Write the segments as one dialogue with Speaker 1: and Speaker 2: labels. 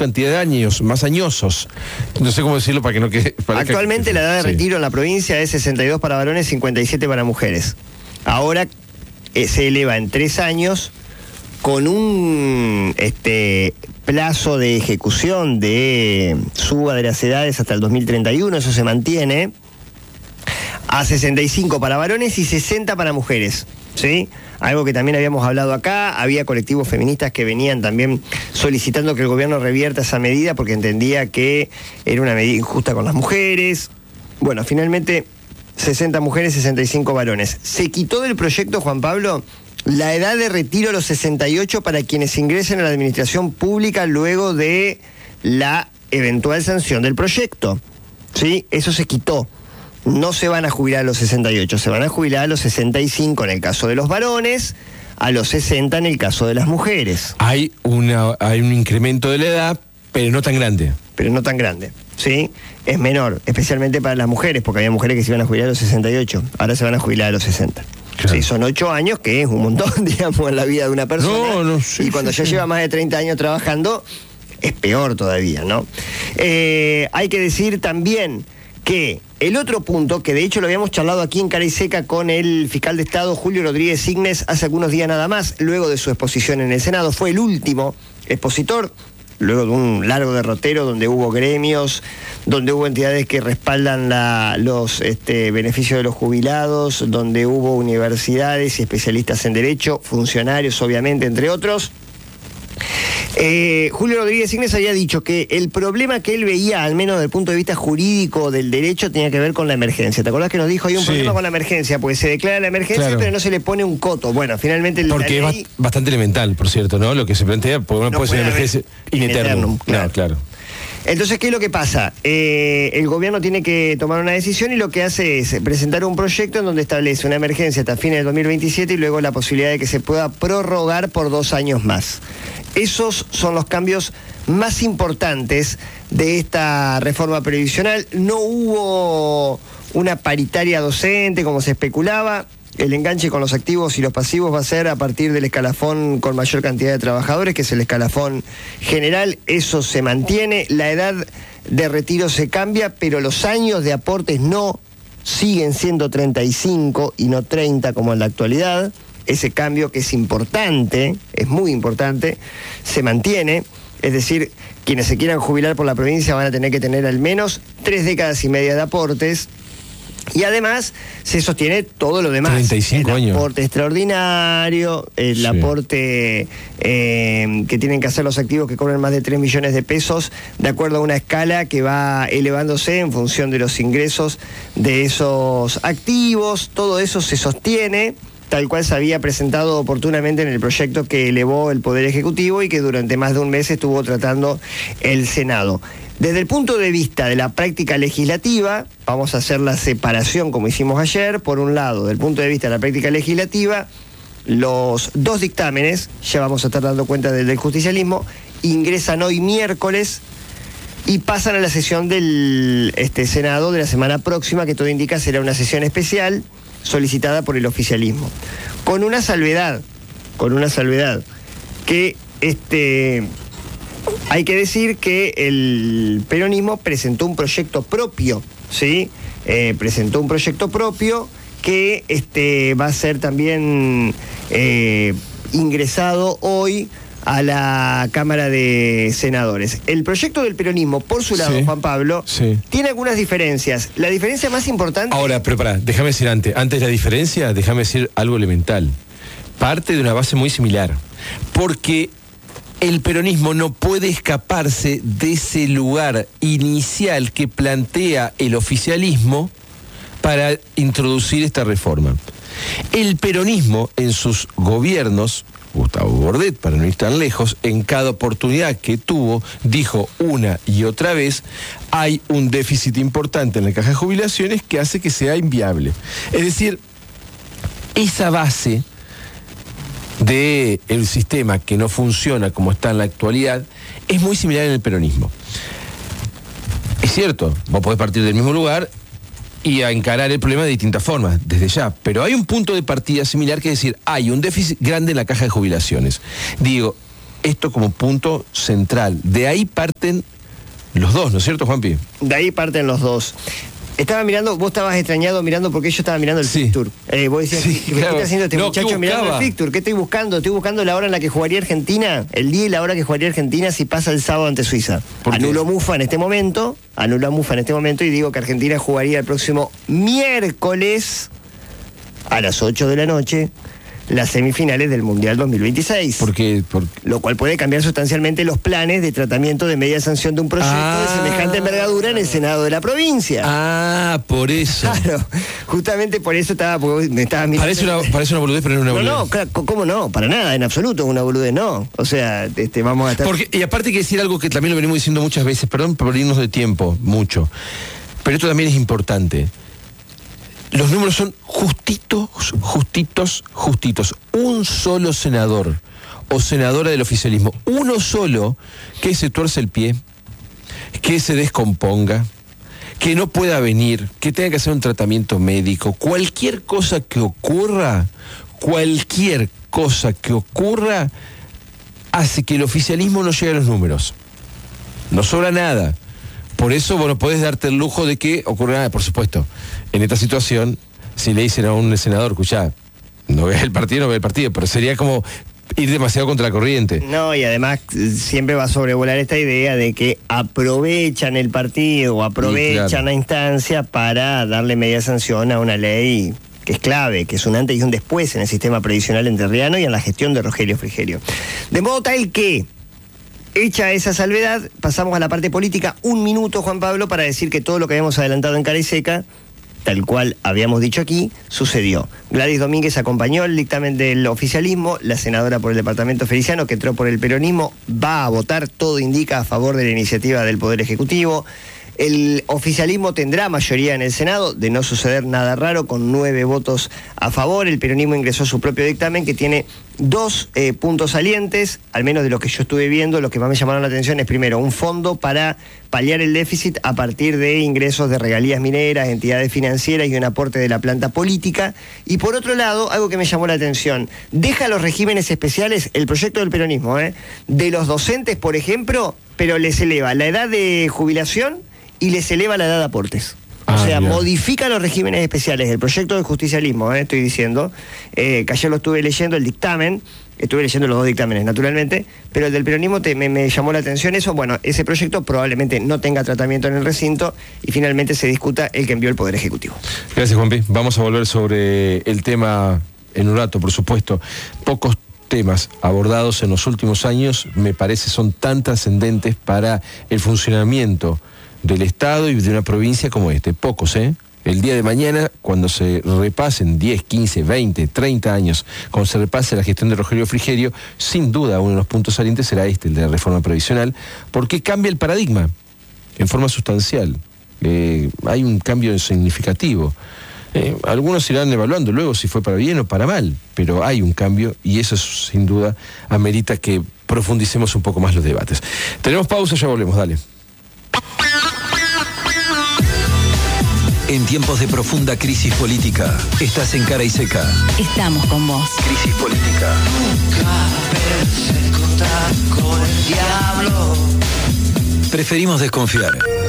Speaker 1: cantidad de años, más añosos. No sé cómo decirlo para que no quede...
Speaker 2: Actualmente la edad de retiro en la provincia es 62 para varones, 57 para mujeres. Ahora se eleva en 3 años con un plazo de ejecución de suba de las edades hasta el 2031, eso se mantiene, a 65 para varones y 60 para mujeres, ¿sí? Algo que también habíamos hablado acá, había colectivos feministas que venían también solicitando que el gobierno revierta esa medida porque entendía que era una medida injusta con las mujeres. Bueno, finalmente 60 mujeres, 65 varones. Se quitó del proyecto, Juan Pablo, la edad de retiro a los 68 para quienes ingresen a la administración pública luego de la eventual sanción del proyecto, ¿sí? Eso se quitó. No se van a jubilar a los 68, se van a jubilar a los 65 en el caso de los varones, a los 60 en el caso de las mujeres.
Speaker 1: Hay un incremento de la edad, pero no tan grande.
Speaker 2: Pero no tan grande, ¿sí? Es menor, especialmente para las mujeres, porque había mujeres que se iban a jubilar a los 68, ahora se van a jubilar a los 60. Claro. Sí, son 8 años, que es un montón, digamos, en la vida de una persona. Sí, y cuando ya lleva más de 30 años trabajando, es peor todavía, ¿no? Hay que decir también que el otro punto, que de hecho lo habíamos charlado aquí en Cara y Seca con el fiscal de Estado Julio Rodríguez Signes hace algunos días nada más, luego de su exposición en el Senado, fue el último expositor, luego de un largo derrotero donde hubo gremios, donde hubo entidades que respaldan los beneficios de los jubilados, donde hubo universidades y especialistas en derecho, funcionarios obviamente, entre otros. Julio Rodríguez Signes había dicho que el problema que él veía, al menos desde el punto de vista jurídico del derecho, tenía que ver con la emergencia. ¿Te acordás que nos dijo hay un problema con la emergencia? Porque se declara la emergencia, claro, pero no se le pone un coto. Bueno, finalmente
Speaker 1: porque la ley... es bastante elemental, por cierto, ¿no? Lo que se plantea, porque no puede ser una emergencia in eternum.
Speaker 2: Claro.
Speaker 1: No, claro.
Speaker 2: Entonces, ¿qué es lo que pasa? El gobierno tiene que tomar una decisión y lo que hace es presentar un proyecto en donde establece una emergencia hasta fines del 2027 y luego la posibilidad de que se pueda prorrogar por 2 años más. Esos son los cambios más importantes de esta reforma previsional. No hubo una paritaria docente como se especulaba. El enganche con los activos y los pasivos va a ser a partir del escalafón con mayor cantidad de trabajadores, que es el escalafón general. Eso se mantiene. La edad de retiro se cambia, pero los años de aportes no, siguen siendo 35 y no 30 como en la actualidad. Ese cambio, que es importante, es muy importante, se mantiene. Es decir, quienes se quieran jubilar por la provincia van a tener que tener al menos 3 décadas y media de aportes. Y además se sostiene todo lo demás.
Speaker 1: 35 años.
Speaker 2: El aporte extraordinario, el aporte que tienen que hacer los activos que cobran más de 3 millones de pesos, de acuerdo a una escala que va elevándose en función de los ingresos de esos activos. Todo eso se sostiene, tal cual se había presentado oportunamente en el proyecto que elevó el Poder Ejecutivo y que durante más de un mes estuvo tratando el Senado. Desde el punto de vista de la práctica legislativa, vamos a hacer la separación como hicimos ayer. Por un lado, desde el punto de vista de la práctica legislativa, los 2 dictámenes, ya vamos a estar dando cuenta del justicialismo, ingresan hoy miércoles y pasan a la sesión del Senado de la semana próxima, que todo indica será una sesión especial solicitada por el oficialismo. Con una salvedad, que hay que decir que el peronismo presentó un proyecto propio, ¿sí? Presentó un proyecto propio que va a ser también ingresado hoy a la Cámara de Senadores. El proyecto del peronismo, por su lado, Juan Pablo, tiene algunas diferencias. La diferencia más importante...
Speaker 1: Ahora, pero pará, déjame decir antes de la diferencia, déjame decir algo elemental. Parte de una base muy similar, porque el peronismo no puede escaparse de ese lugar inicial que plantea el oficialismo para introducir esta reforma. El peronismo en sus gobiernos, Gustavo Bordet, para no ir tan lejos, en cada oportunidad que tuvo, dijo una y otra vez, hay un déficit importante en la caja de jubilaciones que hace que sea inviable. Es decir, esa base del sistema que no funciona como está en la actualidad es muy similar en el peronismo. Es cierto, vos podés partir del mismo lugar y a encarar el problema de distintas formas, desde ya, pero hay un punto de partida similar, que es decir, hay un déficit grande en la caja de jubilaciones. Digo, esto como punto central. De ahí parten los dos, ¿no es cierto, Juanpi?
Speaker 2: De ahí parten los dos. Estaba mirando, vos estabas extrañado mirando porque yo estaba mirando el fixture. Vos decías,
Speaker 1: Sí,
Speaker 2: ¿qué está haciendo este muchacho mirando el fixture? ¿Qué estoy buscando? Estoy buscando la hora en la que jugaría Argentina, el día y la hora que jugaría Argentina si pasa el sábado ante Suiza. Anulo a Mufa en este momento y digo que Argentina jugaría el próximo miércoles a las 8 de la noche las semifinales del Mundial 2026.
Speaker 1: ¿Por qué?
Speaker 2: Lo cual puede cambiar sustancialmente los planes de tratamiento de media sanción de un proyecto de semejante envergadura en el Senado de la provincia.
Speaker 1: Por eso.
Speaker 2: Claro, justamente por eso porque me estaba mirando.
Speaker 1: Parece una boludez, pero no es una boludez.
Speaker 2: No, claro, ¿cómo no? Para nada, en absoluto, una boludez no. O sea, vamos a estar...
Speaker 1: Y aparte hay que decir algo que también lo venimos diciendo muchas veces, perdón por irnos de tiempo, mucho, pero esto también es importante. Los números son justitos. Un solo senador o senadora del oficialismo, uno solo, que se tuerce el pie, que se descomponga, que no pueda venir, que tenga que hacer un tratamiento médico, cualquier cosa que ocurra, hace que el oficialismo no llegue a los números. No sobra nada. Por eso, bueno, podés darte el lujo de que ocurra nada, por supuesto. En esta situación, si le dicen a un senador, escuchá, no veas el partido, pero sería como ir demasiado contra la corriente.
Speaker 2: No, y además siempre va a sobrevolar esta idea de que aprovechan el partido o aprovechan la instancia para darle media sanción a una ley que es clave, que es un antes y un después en el sistema previsional entrerriano y en la gestión de Rogelio Frigerio. De modo tal que, hecha esa salvedad, pasamos a la parte política. Un minuto, Juan Pablo, para decir que todo lo que habíamos adelantado en Cara y Seca, tal cual habíamos dicho aquí, sucedió. Gladys Domínguez acompañó el dictamen del oficialismo, la senadora por el departamento Feliciano, que entró por el peronismo, va a votar, todo indica, a favor de la iniciativa del Poder Ejecutivo. El oficialismo tendrá mayoría en el Senado, de no suceder nada raro, con 9 votos a favor. El peronismo ingresó su propio dictamen que tiene 2 puntos salientes, al menos de lo que yo estuve viendo. Lo que más me llamaron la atención es, primero, un fondo para paliar el déficit a partir de ingresos de regalías mineras, entidades financieras y un aporte de la planta política. Y por otro lado, algo que me llamó la atención, deja los regímenes especiales, el proyecto del peronismo, de los docentes, por ejemplo, pero les eleva la edad de jubilación y les eleva la edad de aportes. O sea, modifica los regímenes especiales. El proyecto del justicialismo, estoy diciendo, que ayer lo estuve leyendo, el dictamen, estuve leyendo los 2 dictámenes, naturalmente, pero el del peronismo me llamó la atención eso. Bueno, ese proyecto probablemente no tenga tratamiento en el recinto y finalmente se discuta el que envió el Poder Ejecutivo.
Speaker 1: Gracias, Juanpi. Vamos a volver sobre el tema en un rato, por supuesto. Pocos temas abordados en los últimos años, me parece, son tan trascendentes para el funcionamiento del Estado y de una provincia como pocos, El día de mañana, cuando se repasen 10, 15, 20, 30 años, cuando se repase la gestión de Rogelio Frigerio, sin duda uno de los puntos salientes será el de la reforma previsional, porque cambia el paradigma en forma sustancial. Hay un cambio significativo. Algunos irán evaluando luego si fue para bien o para mal, pero hay un cambio y eso sin duda amerita que profundicemos un poco más los debates. Tenemos pausa, ya volvemos, dale.
Speaker 3: En tiempos de profunda crisis política, estás en Cara y Seca.
Speaker 4: Estamos con vos.
Speaker 3: Crisis política.
Speaker 5: Nunca pensé contar con el diablo.
Speaker 3: Preferimos desconfiar.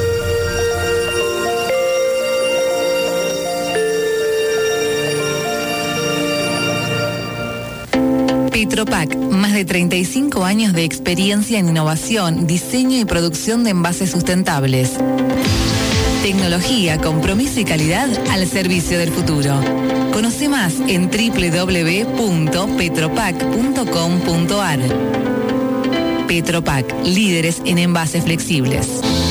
Speaker 4: Petropac, más de 35 años de experiencia en innovación, diseño y producción de envases sustentables. Tecnología, compromiso y calidad al servicio del futuro. Conoce más en www.petropac.com.ar. Petropac, líderes en envases flexibles.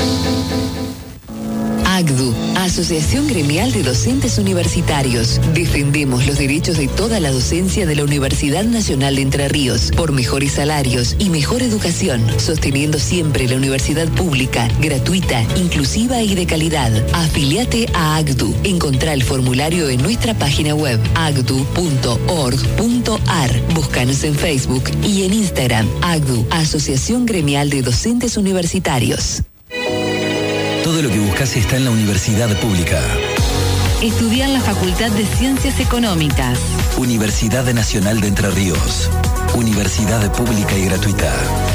Speaker 6: AGDU, Asociación Gremial de Docentes Universitarios. Defendemos los derechos de toda la docencia de la Universidad Nacional de Entre Ríos por mejores salarios y mejor educación, sosteniendo siempre la universidad pública, gratuita, inclusiva y de calidad. Afiliate a AGDU. Encontrá el formulario en nuestra página web agdu.org.ar. Búscanos en Facebook y en Instagram. AGDU, Asociación Gremial de Docentes Universitarios.
Speaker 3: Todo lo que buscas está en la universidad pública.
Speaker 4: Estudia en la Facultad de Ciencias Económicas.
Speaker 3: Universidad Nacional de Entre Ríos. Universidad pública y gratuita.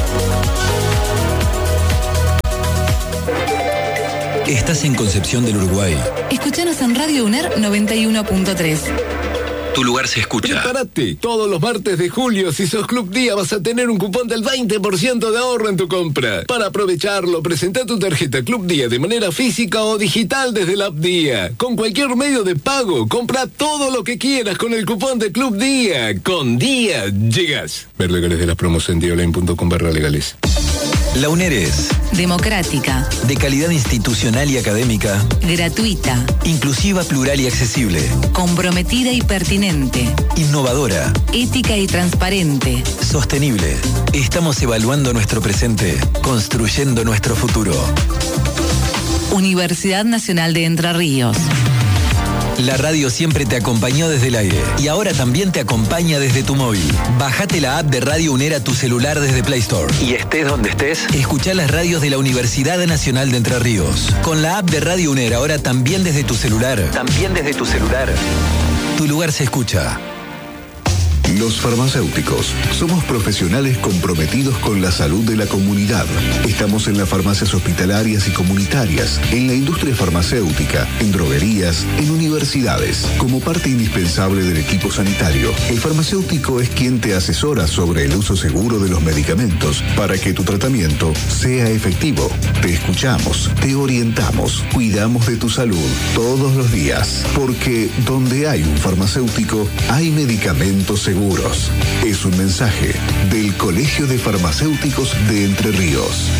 Speaker 3: Estás en Concepción del Uruguay.
Speaker 4: Escuchanos en Radio UNER 91.3.
Speaker 3: Tu lugar se escucha.
Speaker 7: Prepárate. Todos los martes de julio, si sos Club Día, vas a tener un cupón del 20% de ahorro en tu compra. Para aprovecharlo, presenta tu tarjeta Club Día de manera física o digital desde la app Día. Con cualquier medio de pago, compra todo lo que quieras con el cupón de Club Día. Con Día llegas. Ver legales de las promos en dionline.com/legales.
Speaker 3: La UNER es
Speaker 4: democrática,
Speaker 3: de calidad institucional y académica,
Speaker 4: gratuita,
Speaker 3: inclusiva, plural y accesible,
Speaker 4: comprometida y pertinente,
Speaker 3: innovadora,
Speaker 4: ética y transparente,
Speaker 3: sostenible. Estamos evaluando nuestro presente, construyendo nuestro futuro.
Speaker 4: Universidad Nacional de Entre Ríos.
Speaker 3: La radio siempre te acompañó desde el aire y ahora también te acompaña desde tu móvil. Bájate la app de Radio UNER a tu celular desde Play Store. Y estés donde estés, escuchá las radios de la Universidad Nacional de Entre Ríos. Con la app de Radio UNER ahora también desde tu celular. Tu lugar se escucha.
Speaker 8: Los farmacéuticos somos profesionales comprometidos con la salud de la comunidad. Estamos en las farmacias hospitalarias y comunitarias, en la industria farmacéutica, en droguerías, en universidades. Como parte indispensable del equipo sanitario, el farmacéutico es quien te asesora sobre el uso seguro de los medicamentos para que tu tratamiento sea efectivo. Te escuchamos, te orientamos, cuidamos de tu salud todos los días, porque donde hay un farmacéutico, hay medicamentos seguros. Es un mensaje del Colegio de Farmacéuticos de Entre Ríos.